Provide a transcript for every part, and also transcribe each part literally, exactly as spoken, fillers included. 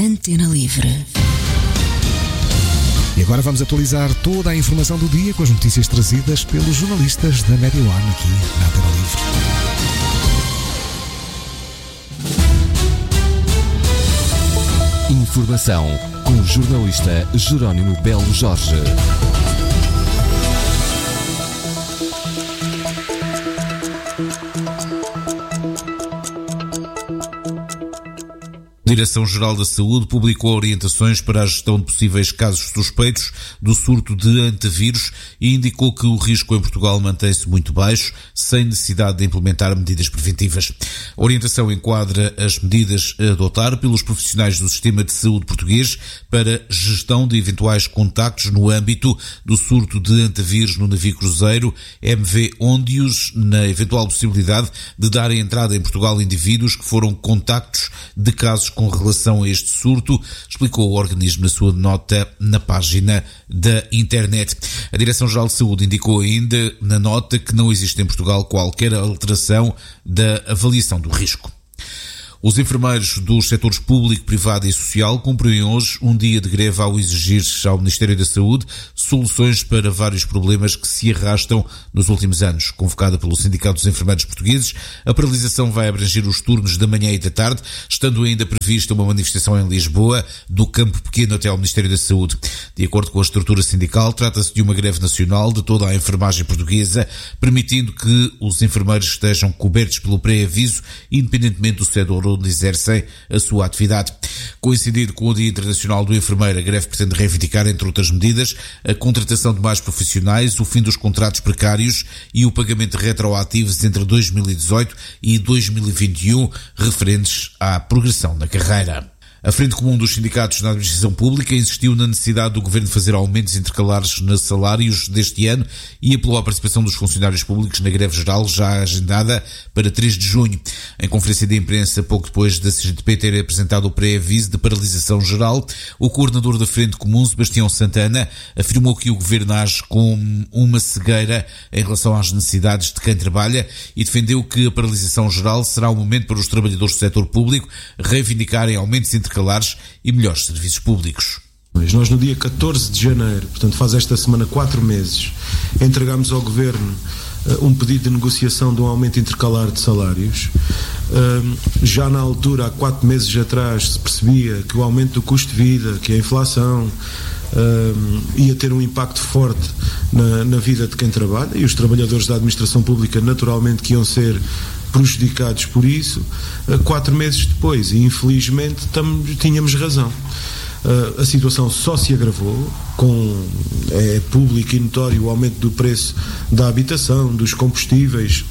Antena Livre. E agora vamos atualizar toda a informação do dia com as notícias trazidas pelos jornalistas da Média One aqui na Antena Livre. Informação com o jornalista Jerónimo Belo Jorge. A Direção-Geral da Saúde publicou orientações para a gestão de possíveis casos suspeitos do surto de antevírus e indicou que o risco em Portugal mantém-se muito baixo, sem necessidade de implementar medidas preventivas. A orientação enquadra as medidas a adotar pelos profissionais do sistema de saúde português para gestão de eventuais contactos no âmbito do surto de antevírus no navio cruzeiro M V Ondius, na eventual possibilidade de dar entrada em Portugal indivíduos que foram contactos de casos com relação a este surto, explicou o organismo na sua nota na página da internet. A Direção-Geral de Saúde indicou ainda na nota que não existe em Portugal qualquer alteração da avaliação do risco. Os enfermeiros dos setores público, privado e social cumprem hoje um dia de greve ao exigir ao Ministério da Saúde soluções para vários problemas que se arrastam nos últimos anos. Convocada pelo Sindicato dos Enfermeiros Portugueses, a paralisação vai abranger os turnos da manhã e da tarde, estando ainda prevista uma manifestação em Lisboa, do Campo Pequeno até ao Ministério da Saúde. De acordo com a estrutura sindical, trata-se de uma greve nacional de toda a enfermagem portuguesa, permitindo que os enfermeiros estejam cobertos pelo pré-aviso, independentemente do setor onde exercem a sua atividade. Coincidido com o Dia Internacional do Enfermeiro, a greve pretende reivindicar, entre outras medidas, a contratação de mais profissionais, o fim dos contratos precários e o pagamento de retroativos entre dois mil e dezoito e dois mil e vinte e um, referentes à progressão da carreira. A Frente Comum dos Sindicatos na Administração Pública insistiu na necessidade do Governo fazer aumentos intercalares nos salários deste ano e apelou à participação dos funcionários públicos na greve geral já agendada para três de junho. Em conferência de imprensa, pouco depois da C G T P ter apresentado o pré-aviso de paralisação geral, o coordenador da Frente Comum, Sebastião Santana, afirmou que o Governo age com uma cegueira em relação às necessidades de quem trabalha e defendeu que a paralisação geral será um momento para os trabalhadores do setor público reivindicarem aumentos intercalares intercalares e melhores serviços públicos. Nós no dia catorze de janeiro, portanto faz esta semana quatro meses, entregámos ao Governo uh, um pedido de negociação de um aumento intercalar de salários. Uh, já na altura, há quatro meses atrás, se percebia que o aumento do custo de vida, que a inflação, uh, ia ter um impacto forte na, na vida de quem trabalha, e os trabalhadores da administração pública naturalmente que iam ser prejudicados por isso, quatro meses depois, e infelizmente tam, tínhamos razão. Uh, a situação só se agravou, com, é público e notório o aumento do preço da habitação, dos combustíveis,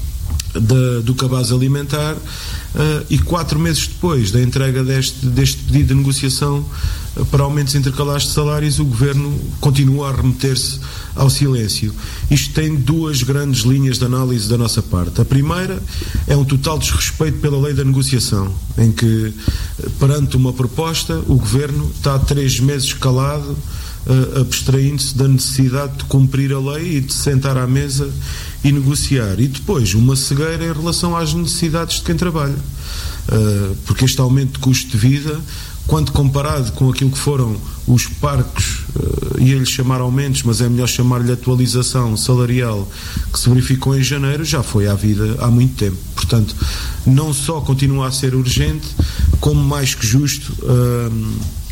da, do cabaz alimentar, uh, e quatro meses depois da entrega deste, deste pedido de negociação uh, para aumentos intercalares de salários, o Governo continua a remeter-se ao silêncio. Isto tem duas grandes linhas de análise da nossa parte. A primeira é um total desrespeito pela lei da negociação, em que, perante uma proposta, o Governo está há três meses calado, uh, abstraindo-se da necessidade de cumprir a lei e de sentar à mesa e negociar. E depois, uma cegueira em relação às necessidades de quem trabalha. Uh, porque este aumento de custo de vida, quando comparado com aquilo que foram os parcos, uh, ia-lhe chamar aumentos, mas é melhor chamar-lhe atualização salarial, que se verificou em janeiro, já foi à vida há muito tempo. Portanto, não só continua a ser urgente, como mais que justo, uh,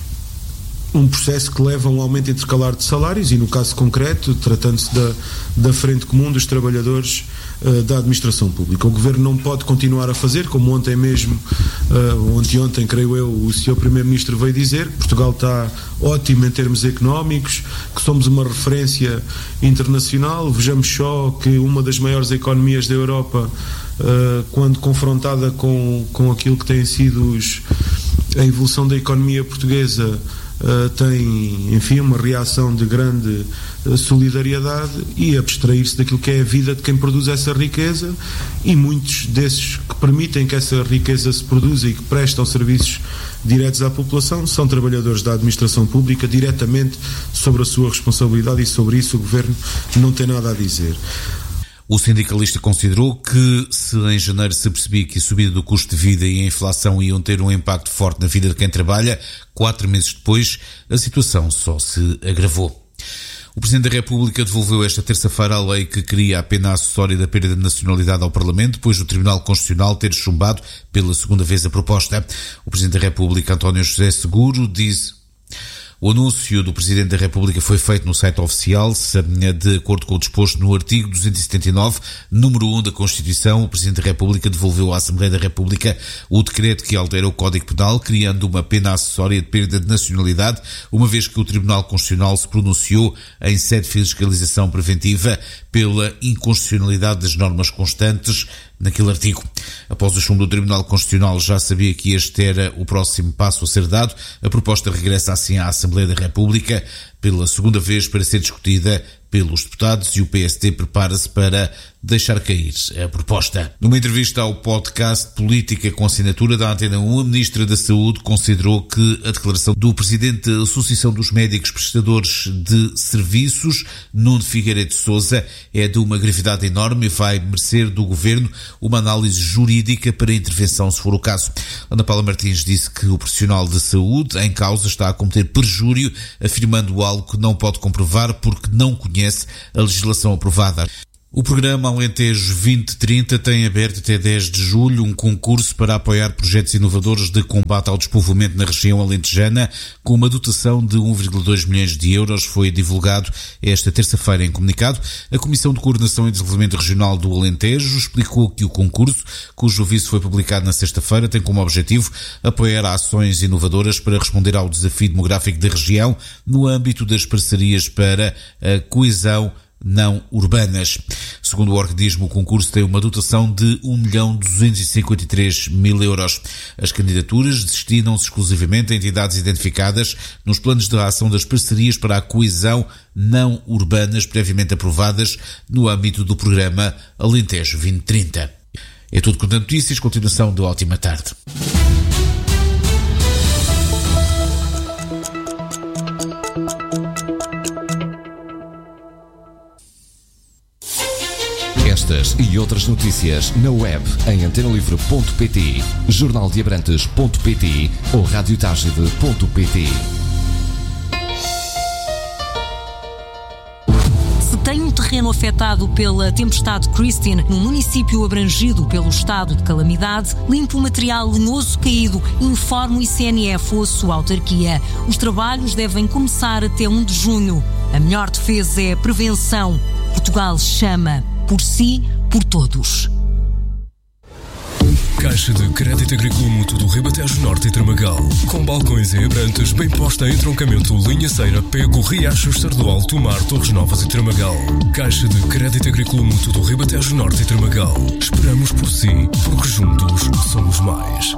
um processo que leva a um aumento intercalar de salários e, no caso concreto, tratando-se da, da Frente Comum dos Trabalhadores uh, da Administração Pública. O Governo não pode continuar a fazer, como ontem mesmo, uh, ontem, ontem, creio eu, o senhor Primeiro-Ministro veio dizer que Portugal está ótimo em termos económicos, que somos uma referência internacional. Vejamos só que uma das maiores economias da Europa, uh, quando confrontada com, com aquilo que tem sido os, a evolução da economia portuguesa, Uh, tem, enfim, uma reação de grande uh, solidariedade e abstrair-se daquilo que é a vida de quem produz essa riqueza, e muitos desses que permitem que essa riqueza se produza e que prestam serviços diretos à população são trabalhadores da administração pública, diretamente sobre a sua responsabilidade, e sobre isso o Governo não tem nada a dizer. O sindicalista considerou que, se em janeiro se percebia que a subida do custo de vida e a inflação iam ter um impacto forte na vida de quem trabalha, quatro meses depois a situação só se agravou. O Presidente da República devolveu esta terça-feira a lei que cria a pena acessória da perda de nacionalidade ao Parlamento, depois do Tribunal Constitucional ter chumbado pela segunda vez a proposta. O Presidente da República, António José Seguro, diz... O anúncio do Presidente da República foi feito no site oficial, de acordo com o disposto no artigo duzentos e setenta e nove, número um da Constituição. O Presidente da República devolveu à Assembleia da República o decreto que altera o Código Penal, criando uma pena acessória de perda de nacionalidade, uma vez que o Tribunal Constitucional se pronunciou em sede de fiscalização preventiva pela inconstitucionalidade das normas constantes naquele artigo. Após o chumbo do Tribunal Constitucional, já sabia que este era o próximo passo a ser dado. A proposta regressa assim à Assembleia da República pela segunda vez para ser discutida pelos deputados e o P S D prepara-se para deixar cair a proposta. Numa entrevista ao podcast Política com assinatura da Antena um, a Ministra da Saúde considerou que a declaração do Presidente da Associação dos Médicos Prestadores de Serviços, Nuno Figueiredo de Sousa, é de uma gravidade enorme e vai merecer do Governo uma análise jurídica para intervenção, se for o caso. Ana Paula Martins disse que o profissional de saúde em causa está a cometer perjúrio, afirmando algo que não pode comprovar porque não conhece a legislação aprovada. O programa Alentejo vinte trinta tem aberto até dez de julho um concurso para apoiar projetos inovadores de combate ao despovoamento na região alentejana, com uma dotação de um vírgula dois milhões de euros. Foi divulgado esta terça-feira em comunicado. A Comissão de Coordenação e Desenvolvimento Regional do Alentejo explicou que o concurso, cujo aviso foi publicado na sexta-feira, tem como objetivo apoiar ações inovadoras para responder ao desafio demográfico da região no âmbito das parcerias para a coesão não urbanas. Segundo o organismo, o concurso tem uma dotação de um milhão duzentos e cinquenta e três mil euros. As candidaturas destinam-se exclusivamente a entidades identificadas nos planos de ação das parcerias para a coesão não urbanas previamente aprovadas no âmbito do programa Alentejo vinte trinta. É tudo quanto a notícias. Continuação de ótima tarde. Estas e outras notícias na web em antena livre ponto pt, jornal de abrantes ponto pt ou rádio tagide ponto pt. Se tem um terreno afetado pela tempestade Christine no município abrangido pelo estado de calamidade, limpe o material lenhoso caído, informe o I C N F ou a sua autarquia. Os trabalhos devem começar até um de junho. A melhor defesa é a prevenção. Portugal chama. Por si, por todos. Caixa de Crédito Agrícola Mútuo do Ribatejo Norte e Tramagal. Com balcões em Abrantes, bem posta em entroncamento Linha-Ceira, Pego, Riachos, Sardual, Tomar, Torres Novas e Tramagal. Caixa de Crédito Agrícola Mútuo do Ribatejo Norte e Tramagal. Esperamos por si, porque juntos somos mais.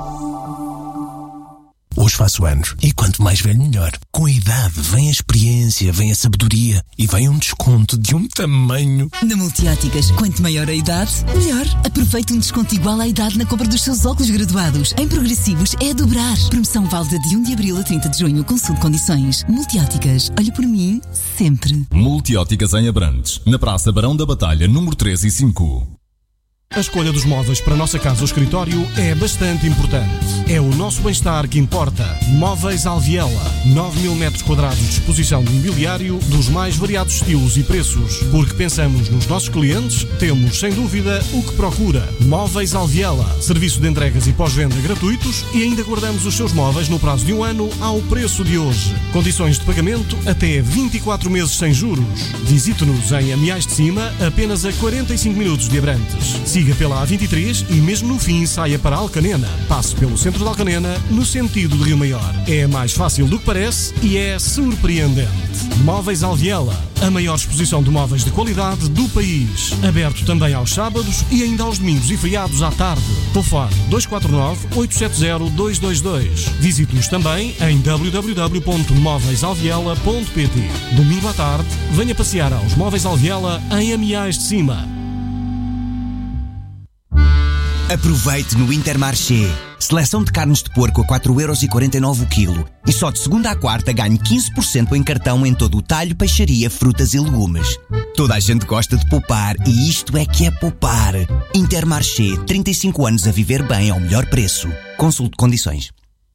Hoje faço anos e quanto mais velho melhor. Com a idade vem a experiência, vem a sabedoria e vem um desconto de um tamanho. Na Multióticas, quanto maior a idade, melhor. Aproveite um desconto igual à idade na compra dos seus óculos graduados. Em progressivos é a dobrar. Promoção válida de um de abril a trinta de junho. Consulte condições. Multióticas, olhe por mim sempre. Multióticas em Abrantes, na Praça Barão da Batalha, número três e cinco. A escolha dos móveis para a nossa casa ou escritório é bastante importante. É o nosso bem-estar que importa. Móveis Alviela. nove mil metros quadrados de exposição de mobiliário dos mais variados estilos e preços. Porque pensamos nos nossos clientes, temos, sem dúvida, o que procura. Móveis Alviela. Serviço de entregas e pós-venda gratuitos e ainda guardamos os seus móveis no prazo de um ano ao preço de hoje. Condições de pagamento até vinte e quatro meses sem juros. Visite-nos em Amiais de Cima, apenas a quarenta e cinco minutos de Abrantes. Siga pela A vinte e três e mesmo no fim saia para Alcanena. Passe pelo centro de Alcanena no sentido de Rio Maior. É mais fácil do que parece e é surpreendente. Móveis Alviela, a maior exposição de móveis de qualidade do país. Aberto também aos sábados e ainda aos domingos e feriados à tarde. Telefone dois quatro nove, oito sete zero, dois dois dois. Visite-nos também em w w w ponto móveis alviela ponto p t. Domingo à tarde, venha passear aos Móveis Alviela em Amiais de Cima. Aproveite no Intermarché. Seleção de carnes de porco a quatro euros e quarenta e nove o quilo. E só de segunda à quarta ganho quinze por cento em cartão em todo o talho, peixaria, frutas e legumes. Toda a gente gosta de poupar e isto é que é poupar. Intermarché, trinta e cinco anos a viver bem ao melhor preço. Consulte condições.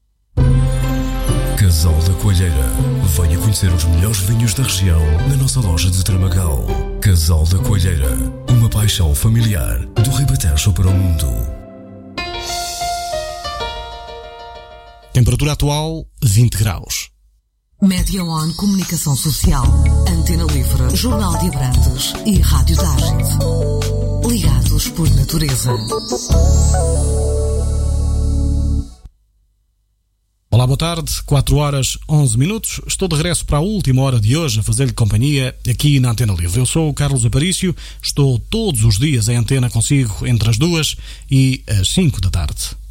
Casal da Coalheira. Venha conhecer os melhores vinhos da região na nossa loja de Tramagal. Casal da Coalheira. Uma paixão familiar do Ribatejo para o mundo. Temperatura atual, vinte graus. Média One Comunicação Social, Antena Livre, Jornal de Abrantes e Rádio Tágide. Ligados por natureza. Olá, boa tarde, quatro horas, onze minutos. Estou de regresso para a última hora de hoje a fazer-lhe companhia aqui na Antena Livre. Eu sou o Carlos Aparício, estou todos os dias em antena consigo entre as duas e as cinco da tarde.